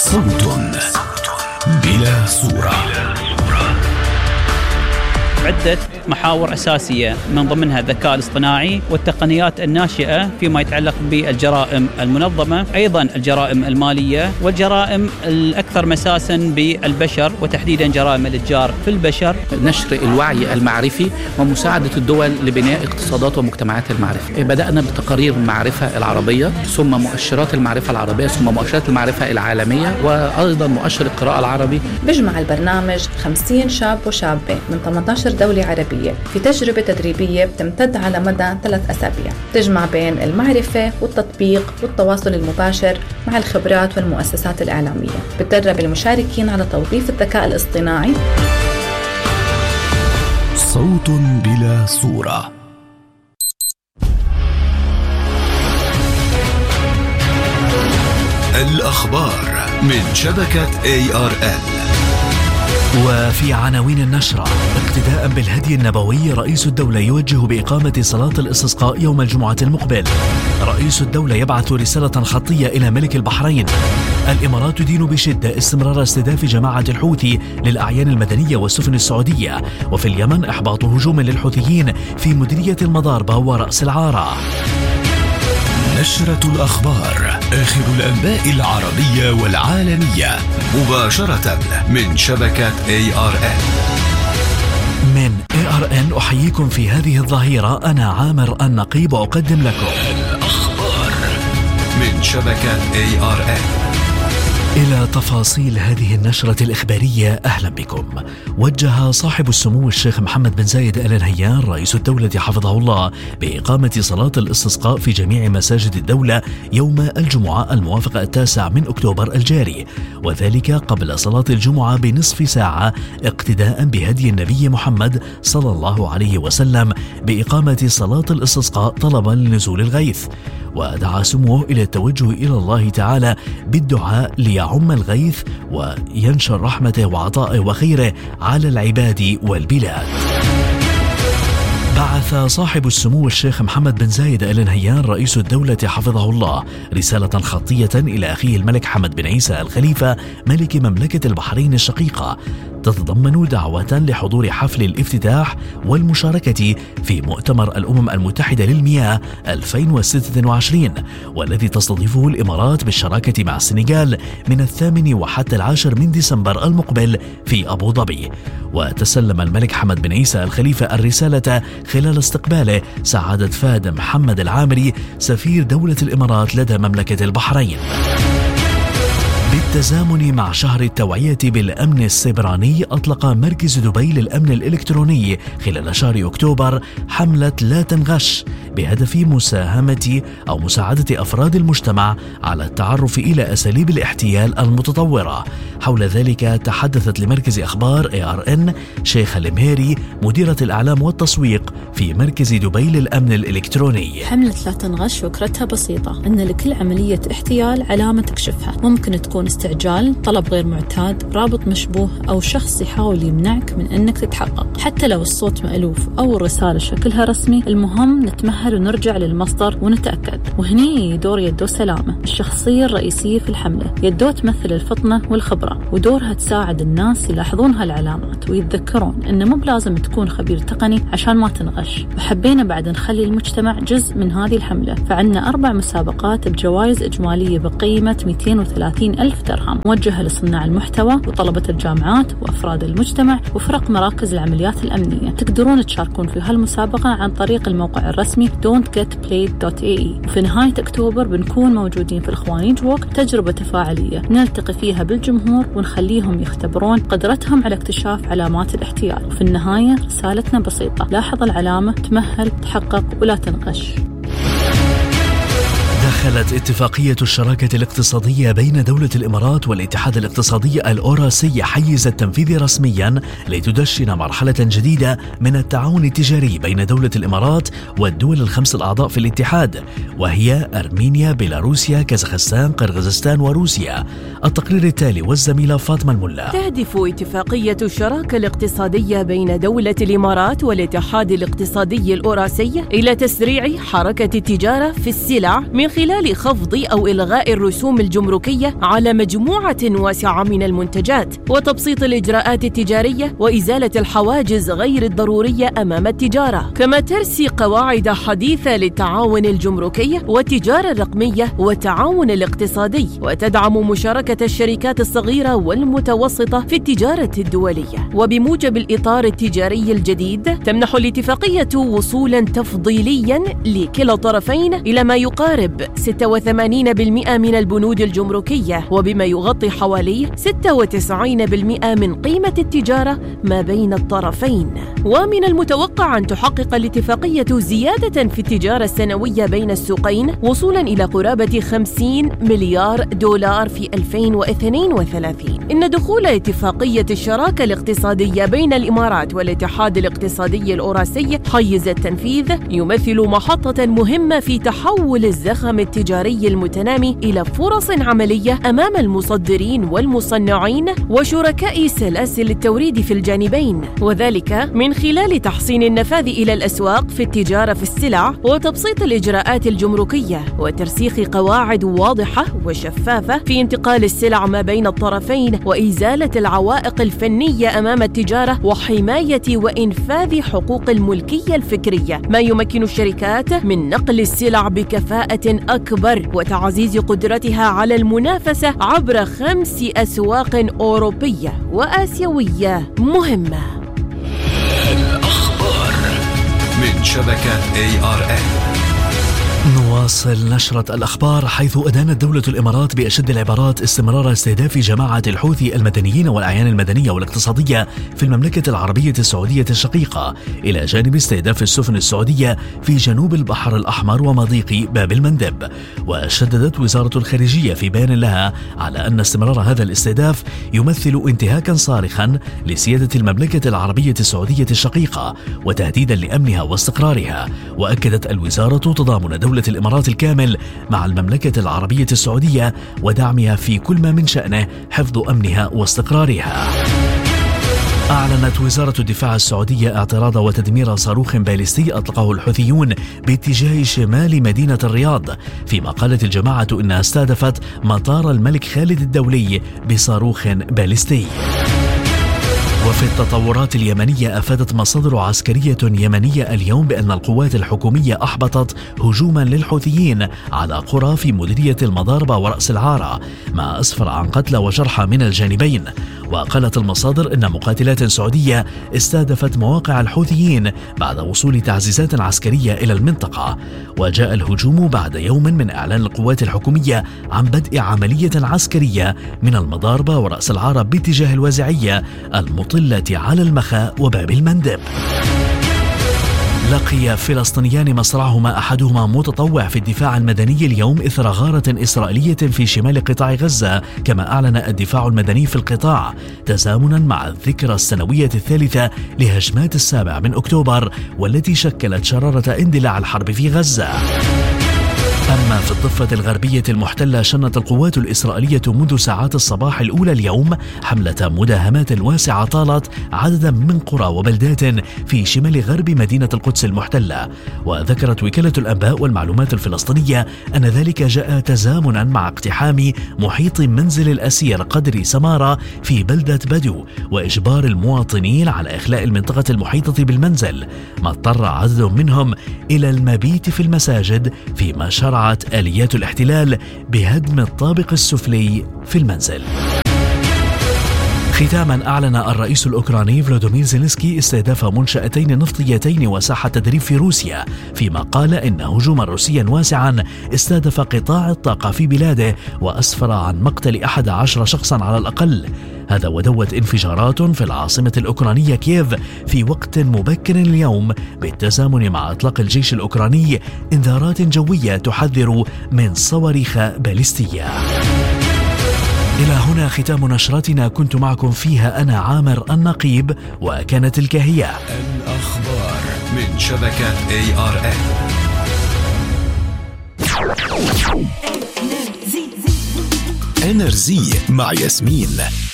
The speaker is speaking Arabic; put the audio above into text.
صوت بلا صورة. عدة محاور أساسية من ضمنها الذكاء الاصطناعي والتقنيات الناشئة فيما يتعلق بالجرائم المنظمة، أيضا الجرائم المالية والجرائم الأكثر مساسا بالبشر وتحديدا جرائم الإتجار في البشر. نشر الوعي المعرفي ومساعدة الدول لبناء اقتصادات ومجتمعات المعرفة. بدأنا بتقارير المعرفة العربية، ثم مؤشرات المعرفة العربية، ثم مؤشرات المعرفة العالمية، وأيضا مؤشر القراءة العربي. بيجمع البرنامج 50 شاب وشابة من 18 دولة عربية في تجربة تدريبية بتمتد على مدى 3 أسابيع، تجمع بين المعرفة والتطبيق والتواصل المباشر مع الخبرات والمؤسسات الإعلامية. بتدرب المشاركين على توظيف الذكاء الاصطناعي. صوت بلا صورة. الأخبار من شبكة ARN. وفي عناوين النشرة: اقتداء بالهدي النبوي رئيس الدولة يوجه بإقامة صلاة الاستسقاء يوم الجمعة المقبل. رئيس الدولة يبعث رسالة خطية إلى ملك البحرين. الإمارات تدين بشدة استمرار استهداف جماعة الحوثي للأعيان المدنية والسفن السعودية. وفي اليمن إحباط هجوم للحوثيين في مديرية المضاربة ورأس العارة. نشرة الأخبار، آخر الأنباء العربية والعالمية، مباشرة من شبكة ARN. من ARN أحييكم في هذه الظهيرة. أنا عامر النقيب أقدم لكم الأخبار من شبكة ARN. إلى تفاصيل هذه النشرة الإخبارية، أهلا بكم. وجه صاحب السمو الشيخ محمد بن زايد آل نهيان رئيس الدولة حفظه الله بإقامة صلاة الاستسقاء في جميع مساجد الدولة يوم الجمعة الموافق 9 من أكتوبر الجاري، وذلك قبل صلاة الجمعة بنصف ساعة، اقتداء بهدي النبي محمد صلى الله عليه وسلم بإقامة صلاة الاستسقاء طلبا لنزول الغيث. ودعا سموه إلى التوجه إلى الله تعالى بالدعاء ليعم الغيث وينشر رحمته وعطائه وخيره على العباد والبلاد. بعث صاحب السمو الشيخ محمد بن زايد آل نهيان رئيس الدولة حفظه الله رسالة خطية إلى أخيه الملك حمد بن عيسى الخليفة ملك مملكة البحرين الشقيقة، تتضمن دعوة لحضور حفل الافتتاح والمشاركة في مؤتمر الأمم المتحدة للمياه 2026، والذي تستضيفه الإمارات بالشراكة مع السنغال من 8 وحتى 10 من ديسمبر المقبل في أبو ظبي. وتسلم الملك حمد بن عيسى الخليفة الرسالة خلال استقباله سعادة فهد محمد العامري سفير دولة الإمارات لدى مملكة البحرين. بالتزامن مع شهر التوعية بالأمن السيبراني، أطلق مركز دبي للأمن الإلكتروني خلال شهر أكتوبر حملة لا تنغش بهدف مساعدة أفراد المجتمع على التعرف إلى أساليب الاحتيال المتطورة. حول ذلك تحدثت لمركز أخبار ARN شيخة المهيري مديرة الإعلام والتسويق في مركز دبي للأمن الإلكتروني. حملة لا تنغش فكرتها بسيطة، أن لكل عملية احتيال علامة تكشفها. ممكن تكون استعجال، طلب غير معتاد، رابط مشبوه، أو شخص يحاول يمنعك من أنك تتحقق. حتى لو الصوت مألوف أو الرسالة شكلها رسمي، المهم نتمهل ونرجع للمصدر ونتأكد. وهني دور يدو سلامة، الشخصية الرئيسية في الحملة. يدو تمثل الفطنة والخبرة، ودورها تساعد الناس يلاحظون هالعلامات ويتذكرون أنه مو بلازم تكون خبير تقني عشان ما تنغش. وحبينا بعد نخلي المجتمع جزء من هذه الحملة، فعندنا 4 مسابقات بجوائز إجمالية بقيمة 230,000 درهم، موجهة لصناع المحتوى وطلبة الجامعات وأفراد المجتمع وفرق مراكز العمليات الأمنية. تقدرون تشاركون في هالمسابقة عن طريق الموقع الرسمي don'tgetplayed.ae. وفي نهاية أكتوبر بنكون موجودين في الخوانيج ووك، تجربة تفاعلية نلتقي فيها بالجمهور ونخليهم يختبرون قدرتهم على اكتشاف علامات الاحتيال. وفي النهاية رسالتنا بسيطة: لاحظ العلامة، تمهل، تحقق ولا تنغش. دخلت اتفاقية الشراكة الاقتصادية بين دولة الإمارات والاتحاد الاقتصادي الأوراسي حيز التنفيذ رسميا لتدشن مرحلة جديدة من التعاون التجاري بين دولة الإمارات والدول ال5 الأعضاء في الاتحاد، وهي أرمينيا، بيلاروسيا، كازاخستان، قرغيزستان وروسيا. التقرير التالي والزميلة فاطمة الملا. تهدف اتفاقية الشراكة الاقتصادية بين دولة الإمارات والاتحاد الاقتصادي الأوراسي إلى تسريع حركة التجارة في السلع من خلال خلال خفض أو إلغاء الرسوم الجمركية على مجموعة واسعة من المنتجات، وتبسيط الإجراءات التجارية وإزالة الحواجز غير الضرورية أمام التجارة، كما ترسي قواعد حديثة للتعاون الجمركي والتجارة الرقمية والتعاون الاقتصادي، وتدعم مشاركة الشركات الصغيرة والمتوسطة في التجارة الدولية. وبموجب الإطار التجاري الجديد تمنح الاتفاقية وصولاً تفضيلياً لكلا الطرفين إلى ما يقارب 86% من البنود الجمركية، وبما يغطي حوالي 96% من قيمة التجارة ما بين الطرفين. ومن المتوقع أن تحقق الاتفاقية زيادة في التجارة السنوية بين السوقين وصولاً إلى قرابة 50 مليار دولار في 2032. إن دخول اتفاقية الشراكة الاقتصادية بين الإمارات والاتحاد الاقتصادي الأوراسي حيز التنفيذ يمثل محطة مهمة في تحول الزخم التجاري المتنامي إلى فرص عملية أمام المصدرين والمصنعين وشركاء سلاسل التوريد في الجانبين، وذلك من خلال تحسين النفاذ إلى الأسواق في التجارة في السلع وتبسيط الإجراءات الجمركية وترسيخ قواعد واضحة وشفافة في انتقال السلع ما بين الطرفين وإزالة العوائق الفنية أمام التجارة وحماية وإنفاذ حقوق الملكية الفكرية، ما يمكن الشركات من نقل السلع بكفاءة أكبر وتعزيز قدرتها على المنافسة عبر 5 أسواق أوروبية وآسيوية مهمة. الأخبار من شبكة ARN. نواصل نشرة الأخبار، حيث أدانت دولة الإمارات بأشد العبارات استمرار استهداف جماعة الحوثي المدنيين والأعيان المدنية والاقتصادية في المملكة العربية السعودية الشقيقة، إلى جانب استهداف السفن السعودية في جنوب البحر الأحمر ومضيق باب المندب. وشددت وزارة الخارجية في بيان لها على أن استمرار هذا الاستهداف يمثل انتهاكا صارخا لسيادة المملكة العربية السعودية الشقيقة وتهديدا لأمنها واستقرارها. وأكدت الوزارة تضامن دولة الإمارات الكامل مع المملكة العربية السعودية ودعمها في كل ما من شأنه حفظ أمنها واستقرارها. أعلنت وزارة الدفاع السعودية اعتراض وتدمير صاروخ باليستي أطلقه الحوثيون باتجاه شمال مدينة الرياض، فيما قالت الجماعة إنها استهدفت مطار الملك خالد الدولي بصاروخ باليستي. وفي التطورات اليمنية، أفادت مصادر عسكرية يمنية اليوم بأن القوات الحكومية أحبطت هجوما للحوثيين على قرى في مديرية المضاربة ورأس العارة، ما أسفر عن قتلى وجرحى من الجانبين. وقالت المصادر إن مقاتلات سعودية استهدفت مواقع الحوثيين بعد وصول تعزيزات عسكرية إلى المنطقة. وجاء الهجوم بعد يوم من إعلان القوات الحكومية عن بدء عملية عسكرية من المضاربة ورأس العارة باتجاه الوازعية المطلة على المخا وباب المندب. لقي فلسطينيان مصرعهما أحدهما متطوع في الدفاع المدني اليوم إثر غارة إسرائيلية في شمال قطاع غزة، كما أعلن الدفاع المدني في القطاع تزامنا مع الذكرى السنوية 3 لهجمات 7 أكتوبر والتي شكلت شرارة اندلاع الحرب في غزة. أما في الضفة الغربية المحتلة، شنت القوات الإسرائيلية منذ ساعات الصباح الأولى اليوم حملة مداهمات واسعة طالت عددا من قرى وبلدات في شمال غرب مدينة القدس المحتلة. وذكرت وكالة الأنباء والمعلومات الفلسطينية أن ذلك جاء تزامنا مع اقتحام محيط منزل الأسير قدري سمارة في بلدة بدو وإجبار المواطنين على إخلاء المنطقة المحيطة بالمنزل، ما اضطر عدد منهم إلى المبيت في المساجد، فيما شرعت آليات الاحتلال بهدم الطابق السفلي في المنزل. ختاما، أعلن الرئيس الأوكراني فلوديمير زيلينسكي استهداف منشأتين نفطيتين وساحة تدريب في روسيا، فيما قال إن هجوما روسيا واسعا استهدف قطاع الطاقة في بلاده وأسفر عن مقتل 11 شخصا على الأقل. هذا ودوت انفجارات في العاصمة الأوكرانية كييف في وقت مبكر اليوم بالتزامن مع إطلاق الجيش الأوكراني إنذارات جوية تحذر من صواريخ باليستية. إلى هنا ختام نشرتنا، كنت معكم فيها أنا عامر النقيب، وكانت الكهية الأخبار من شبكة ARN. إنرزي مع ياسمين.